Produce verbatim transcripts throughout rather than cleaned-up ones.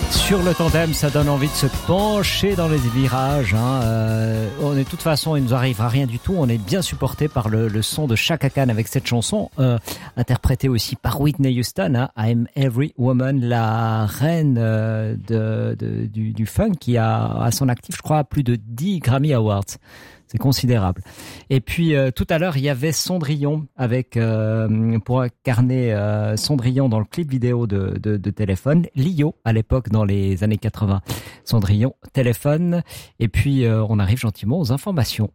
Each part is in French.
Sur le tandem, ça donne envie de se pencher dans les virages. Hein. Euh, on est de toute façon, il nous arrivera rien du tout. On est bien supporté par le, le son de Chaka Khan avec cette chanson, euh, interprétée aussi par Whitney Houston. Hein, I'm Every Woman, la reine euh, de, de, du, du funk, qui a à son actif, je crois, plus de dix Grammy Awards. C'est considérable. Et puis euh, tout à l'heure, il y avait Cendrillon avec euh, pour incarner euh, Cendrillon dans le clip vidéo de, de, de Téléphone. Lio à l'époque dans les années quatre-vingts. Cendrillon, Téléphone. Et puis euh, on arrive gentiment aux informations.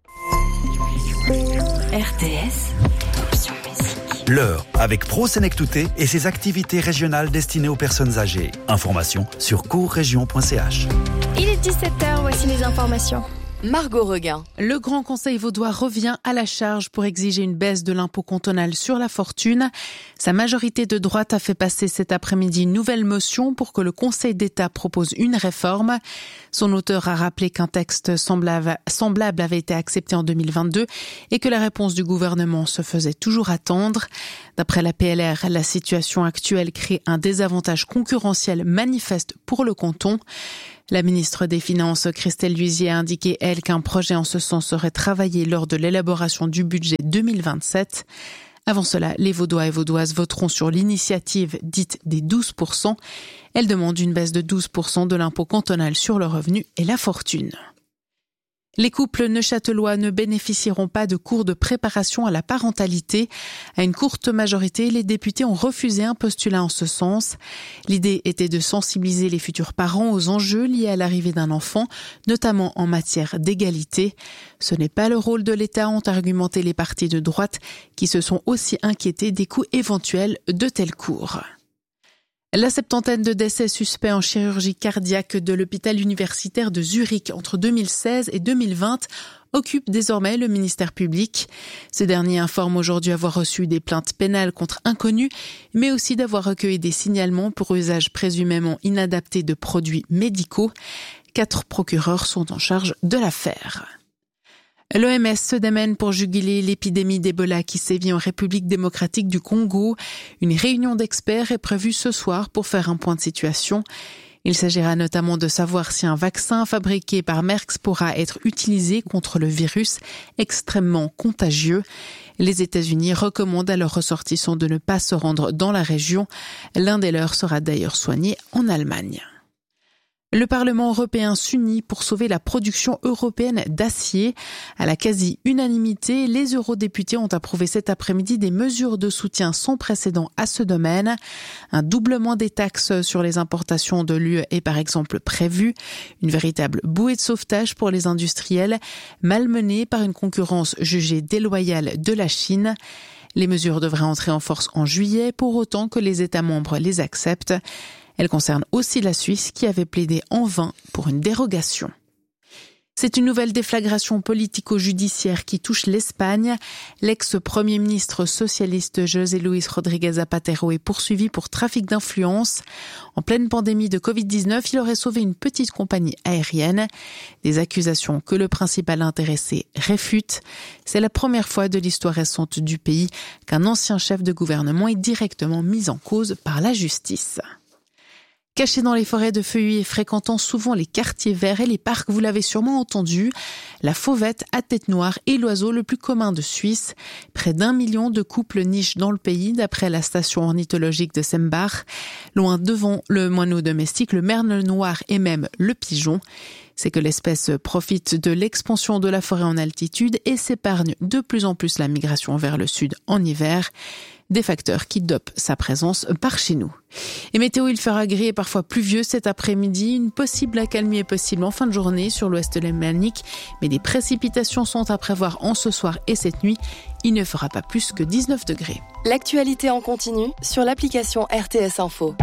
R T S. Option musique. L'heure avec Pro Sénectouté et ses activités régionales destinées aux personnes âgées. Informations sur courrégion point c h. Il est dix-sept heures, voici les informations. Margot Reguin. Le Grand Conseil vaudois revient à la charge pour exiger une baisse de l'impôt cantonal sur la fortune. Sa majorité de droite a fait passer cet après-midi une nouvelle motion pour que le Conseil d'État propose une réforme. Son auteur a rappelé qu'un texte semblable, semblable avait été accepté en deux mille vingt-deux et que la réponse du gouvernement se faisait toujours attendre. D'après la P L R, la situation actuelle crée un désavantage concurrentiel manifeste pour le canton. La ministre des Finances, Christelle Luisier, a indiqué, elle, qu'un projet en ce sens serait travaillé lors de l'élaboration du budget deux mille vingt-sept. Avant cela, les Vaudois et Vaudoises voteront sur l'initiative dite des douze pour cent. Elle demande une baisse de douze pour cent de l'impôt cantonal sur le revenu et la fortune. Les couples neuchâtelois ne bénéficieront pas de cours de préparation à la parentalité. À une courte majorité, les députés ont refusé un postulat en ce sens. L'idée était de sensibiliser les futurs parents aux enjeux liés à l'arrivée d'un enfant, notamment en matière d'égalité. Ce n'est pas le rôle de l'État, ont argumenté les partis de droite, qui se sont aussi inquiétés des coûts éventuels de tels cours. La septantaine de décès suspects en chirurgie cardiaque de l'hôpital universitaire de Zurich entre deux mille seize et deux mille vingt occupe désormais le ministère public. Ce dernier informe aujourd'hui avoir reçu des plaintes pénales contre inconnus, mais aussi d'avoir recueilli des signalements pour usage présumément inadapté de produits médicaux. Quatre procureurs sont en charge de l'affaire. L'O M S se démène pour juguler l'épidémie d'Ebola qui sévit en République démocratique du Congo. Une réunion d'experts est prévue ce soir pour faire un point de situation. Il s'agira notamment de savoir si un vaccin fabriqué par Merck pourra être utilisé contre le virus extrêmement contagieux. Les États-Unis recommandent à leurs ressortissants de ne pas se rendre dans la région. L'un des leurs sera d'ailleurs soigné en Allemagne. Le Parlement européen s'unit pour sauver la production européenne d'acier. À la quasi-unanimité, les eurodéputés ont approuvé cet après-midi des mesures de soutien sans précédent à ce domaine. Un doublement des taxes sur les importations de l'U E est par exemple prévu. Une véritable bouée de sauvetage pour les industriels, malmenés par une concurrence jugée déloyale de la Chine. Les mesures devraient entrer en force en juillet, pour autant que les États membres les acceptent. Elle concerne aussi la Suisse qui avait plaidé en vain pour une dérogation. C'est une nouvelle déflagration politico-judiciaire qui touche l'Espagne. L'ex-premier ministre socialiste José Luis Rodríguez Zapatero est poursuivi pour trafic d'influence. En pleine pandémie de covid dix-neuf, il aurait sauvé une petite compagnie aérienne. Des accusations que le principal intéressé réfute. C'est la première fois de l'histoire récente du pays qu'un ancien chef de gouvernement est directement mis en cause par la justice. Caché dans les forêts de feuillus et fréquentant souvent les quartiers verts et les parcs, vous l'avez sûrement entendu, la fauvette à tête noire est l'oiseau le plus commun de Suisse. Près d'un million de couples nichent dans le pays, d'après la station ornithologique de Sembach. Loin devant le moineau domestique, le merle noir et même le pigeon. C'est que l'espèce profite de l'expansion de la forêt en altitude et s'épargne de plus en plus la migration vers le sud en hiver. Des facteurs qui dopent sa présence par chez nous. Et météo, il fera gris et parfois pluvieux cet après-midi. Une possible accalmie est possible en fin de journée sur l'ouest lémanique, mais des précipitations sont à prévoir en ce soir et cette nuit. Il ne fera pas plus que dix-neuf degrés. L'actualité en continu sur l'application R T S Info.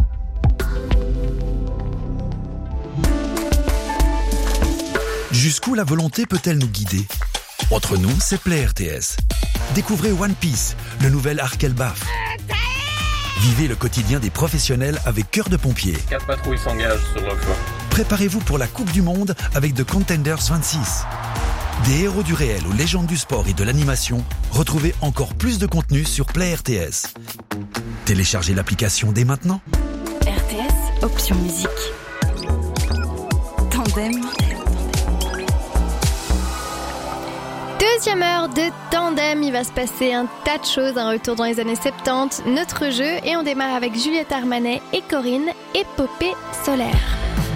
Jusqu'où la volonté peut-elle nous guider ? Entre nous, c'est Play R T S. Découvrez One Piece, le nouvel arc Elbaf. Vivez le quotidien des professionnels avec Cœur de Pompier. Quatre patrouilles s'engagent sur le flanc. Préparez-vous pour la Coupe du Monde avec The Contenders vingt-six. Des héros du réel aux légendes du sport et de l'animation, retrouvez encore plus de contenu sur Play R T S. Téléchargez l'application dès maintenant. R T S, option musique. Tandem. Deuxième heure de Tandem, il va se passer un tas de choses, un retour dans les années soixante-dix, notre jeu, et on démarre avec Juliette Armanet et Corinne, Épopée solaire.